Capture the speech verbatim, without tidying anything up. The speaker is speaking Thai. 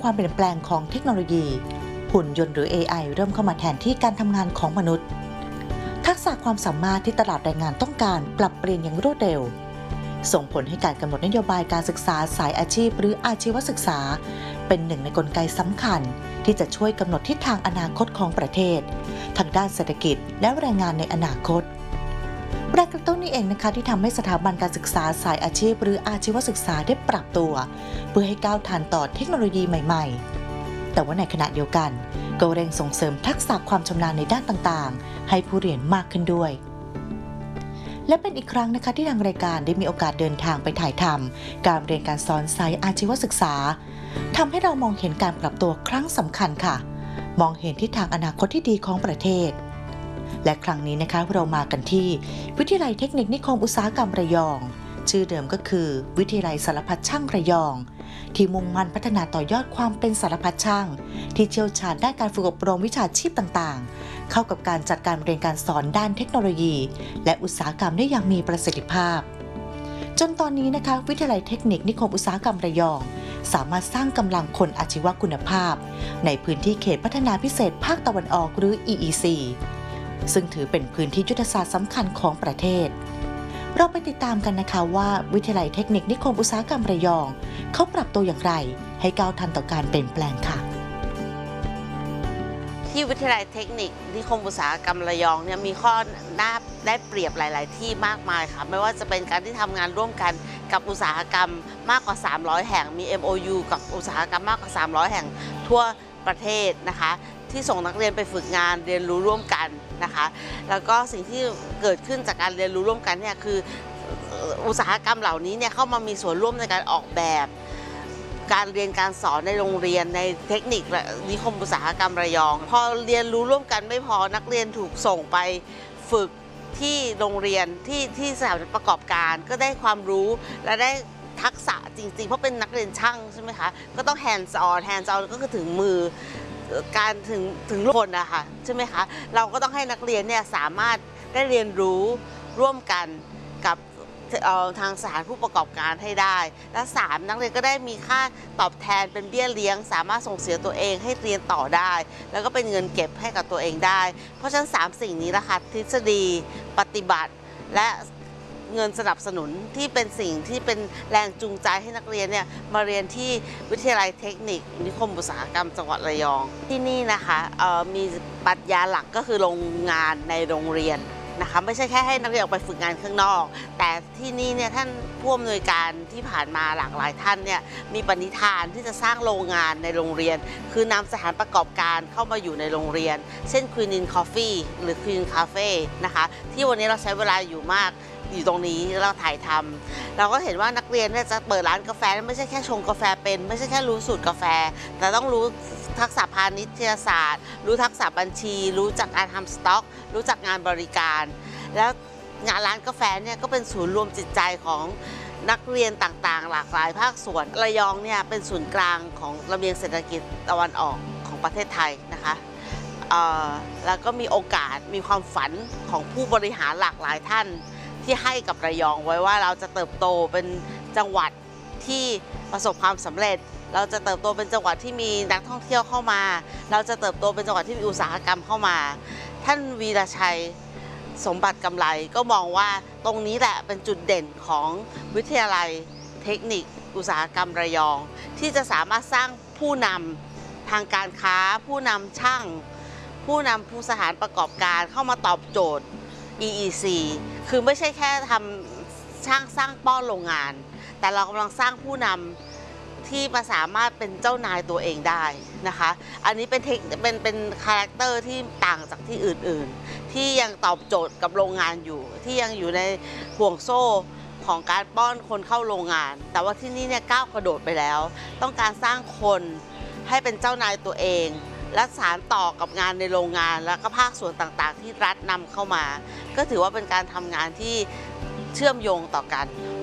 ความเปลี่ยนแปลงของเทคโนโลยีหุ่นยนต์หรือ เอ ไอ เริ่มเข้ามาแทนที่การทำงานของมนุษย์ทักษะความสามารถที่ตลาดแรงงานต้องการปรับเปลี่ยนอย่างรวดเร็วส่งผลให้การกำหนดนโยบายการศึกษาสายอาชีพหรืออาชีวศึกษาเป็นหนึ่งในกลไกสำคัญที่จะช่วยกำหนดทิศทางอนาคตของประเทศทางด้านเศรษฐกิจและแรงงานในอนาคตแรงกระตุ้นนี้เองนะคะที่ทำให้สถาบันการศึกษาสายอาชีพหรืออาชีวศึกษาได้ปรับตัวเพื่อให้ก้าวทันต่อเทคโนโลยีใหม่ๆแต่ว่าในขณะเดียวกันก็เร่งส่งเสริมทักษะความชำนาญในด้านต่างๆให้ผู้เรียนมากขึ้นด้วยและเป็นอีกครั้งนะคะที่ทางรายการได้มีโอกาสเดินทางไปถ่ายทำการเรียนการสอนสายอาชีวศึกษาทำให้เรามองเห็นการปรับตัวครั้งสำคัญค่ะมองเห็นทิศทางอนาคตที่ดีของประเทศและครั้งนี้นะคะเรามากันที่วิทยาลัยเทคนิคนิคมอุตสาหกรรมระยองชื่อเดิมก็คือวิทยาลัยสารพัดช่างระยองที่มุ่งมั่นพัฒนาต่อยอดความเป็นสารพัดช่างที่เชี่ยวชาญด้านการฝึกอบรมวิชาชีพต่างๆเข้ากับการจัดการเรียนการสอนด้านเทคโนโลยีและอุตสาหกรรมได้อย่างมีประสิทธิภาพจนตอนนี้นะคะวิทยาลัยเทคนิคนิคมอุตสาหกรรมระยองสามารถสร้างกำลังคนอาชีวะคุณภาพในพื้นที่เขตพัฒนาพิเศษภาคตะวันออกหรือ อี อี ซี ซึ่งถือเป็นพื้นที่ยุทธศาสตร์สำคัญของประเทศเราไปติดตามกันนะคะว่าวิทยาลัยเทคนิคนิคมอุตสาหกรรมระยองเขาปรับตัวอย่างไรให้ก้าวทันต่อการเปลี่ยนแปลงค่ะที่วิทยาลัยเทคนิคนิคมอุตสาหกรรมระยองเนี่ยมีข้อน่าได้เปรียบหลาย ๆ ที่มากมายค่ะไม่ว่าจะเป็นการที่ทำงานร่วมกันกับอุตสาหกรรมมากกว่าสามร้อยแห่งมี เอ็ม โอ ยู กับอุตสาหกรรมมากกว่าสามร้อยแห่งทั่วประเทศนะคะที่ส่งนักเรียนไปฝึกงานเรียนรู้ร่วมกันนะคะแล้วก็สิ่งที่เกิดขึ้นจากการเรียนรู้ร่วมกันเนี่ยคืออุตสาหกรรมเหล่านี้เนี่ยเข้ามามีส่วนร่วมในการออกแบบการเรียนการสอนในโรงเรียนในเทคนิคนิคมอุตสาหกรรมระยองพอเรียนรู้ร่วมกันไม่พอนักเรียนถูกส่งไปฝึกที่โรงเรียนที่ที่สถาบันประกอบการก็ได้ความรู้และได้ทักษะจริงๆเพราะเป็นนักเรียนช่างใช่ไหมคะก็ต้อง hands on hands on ก็คือถึงมือการถึงถึงคนนะคะใช่ไหมคะเราก็ต้องให้นักเรียนเนี่ยสามารถได้เรียนรู้ร่วมกันกับทางสถานผู้ประกอบการให้ได้และสามนักเรียนก็ได้มีค่าตอบแทนเป็นเบี้ยเลี้ยงสามารถส่งเสียตัวเองให้เรียนต่อได้แล้วก็เป็นเงินเก็บให้กับตัวเองได้เพราะฉะนั้นสามสิ่งนี้นะคะทฤษฎีปฏิบัติและเงินสนับสนุนที่เป็นสิ่งที่เป็นแรงจูงใจให้นักเรียนเนี่ยมาเรียนที่วิทยาลัยเทคนิคนิคมอุตสาหกรรมจังหวัดระยองที่นี่นะคะมีปรัชญาหลักก็คือโรงงานในโรงเรียนนะคะไม่ใช่แค่ให้นักเรียนออกไปฝึกงานข้างนอกแต่ที่นี่เนี่ยท่านผู้อำนวยการที่ผ่านมาหลากหลายท่านเนี่ยมีปณิธานที่จะสร้างโรงงานในโรงเรียนคือนำสถานประกอบการเข้ามาอยู่ในโรงเรียนเช่น Queen Coffee หรือ Queen Cafe นะคะที่วันนี้เราใช้เวลาอยู่มากอยู่ตรงนี้เราถ่ายทำเราก็เห็นว่านักเรียนเนี่ยจะเปิดร้านกาแฟไม่ใช่แค่ชงกาแฟเป็นไม่ใช่แค่รู้สูตรกาแฟแต่ต้องรู้ทักษะพาณิชยศาสตร์รู้ทักษะบัญชีรู้จักการทำสต็อกรู้จักงานบริการแล้วงานร้านกาแฟเนี่ยก็เป็นศูนย์รวมจิตใจของนักเรียนต่างๆหลากหลายภาคส่วนระยองเนี่ยเป็นศูนย์กลางของระเบียงเศรษฐกิจตะวันออกของประเทศไทยนะคะแล้วก็มีโอกาสมีความฝันของผู้บริหารหลากหลายท่านที่ให้กับระยองไว้ว่าเราจะเติบโตเป็นจังหวัดที่ประสบความสำเร็จเราจะเติบโตเป็นจังหวัดที่มีนักท่องเที่ยวเข้ามาเราจะเติบโตเป็นจังหวัดที่มีอุตสาหกรรมเข้ามาท่านวีรชัยสมบัติกำไรก็มองว่าตรงนี้แหละเป็นจุดเด่นของวิทยาลัยเทคนิคอุตสาหกรรมระยองที่จะสามารถสร้างผู้นำทางการค้าผู้นำช่างผู้นำผู้สถานประกอบการเข้ามาตอบโจทย์ อี อี ซี คือไม่ใช่แค่ทำช่างสร้างป้อนโรงงานแต่เรากำลังสร้างผู้นำที่มาสามารถเป็นเจ้านายตัวเองได้นะคะอันนี้เป็นเทคเป็นเป็นคาแรคเตอร์ที่ต่างจากที่อื่นๆที่ยังตอบโจทย์กับโรงงานอยู่ที่ยังอยู่ในห่วงโซ่ของการป้อนคนเข้าโรงงานแต่ว่าที่นี่เนี่ยก้าวกระโดดไปแล้วต้องการสร้างคนให้เป็นเจ้านายตัวเองและสานต่อกับงานในโรงงานแล้วก็ภาคส่วนต่างๆที่รัฐนำเข้ามาก็ถือว่าเป็นการทำงานที่เชื่อมโยงต่อกัน